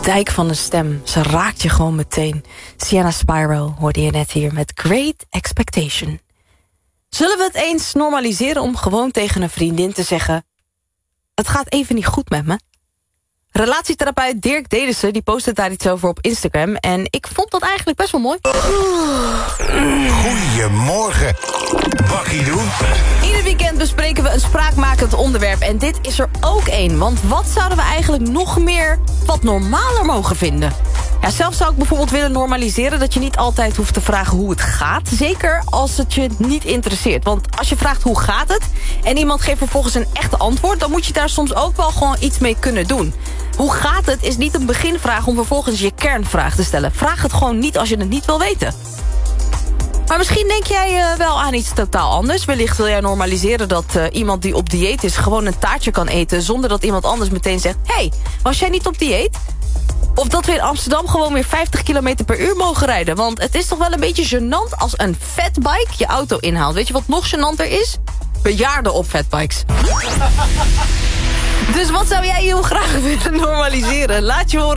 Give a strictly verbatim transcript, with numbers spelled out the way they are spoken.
dijk van een stem. Ze raakt je gewoon meteen. Sienna Spyro hoorde je net hier met Great Expectation. Zullen we het eens normaliseren om gewoon tegen een vriendin te zeggen... het gaat even niet goed met me? Relatietherapeut Dirk Delissen die postte daar iets over op Instagram... en ik vond dat eigenlijk best wel mooi. Goedemorgen, bakkie doen. Ieder weekend bespreken we een spraakmakend onderwerp... en dit is er ook één. Want wat zouden we eigenlijk nog meer wat normaler mogen vinden? Ja, zelf zou ik bijvoorbeeld willen normaliseren... dat je niet altijd hoeft te vragen hoe het gaat. Zeker als het je niet interesseert. Want als je vraagt hoe gaat het... en iemand geeft vervolgens een echte antwoord... dan moet je daar soms ook wel gewoon iets mee kunnen doen. Hoe gaat het is niet een beginvraag om vervolgens je kernvraag te stellen. Vraag het gewoon niet als je het niet wil weten. Maar misschien denk jij uh, wel aan iets totaal anders. Wellicht wil jij normaliseren dat uh, iemand die op dieet is... gewoon een taartje kan eten zonder dat iemand anders meteen zegt... hey, was jij niet op dieet? Of dat we in Amsterdam gewoon weer vijftig kilometer per uur mogen rijden. Want het is toch wel een beetje gênant als een fatbike je auto inhaalt. Weet je wat nog gênanter is? Bejaarden op fatbikes. Dus wat zou jij heel graag willen normaliseren? Laat je horen.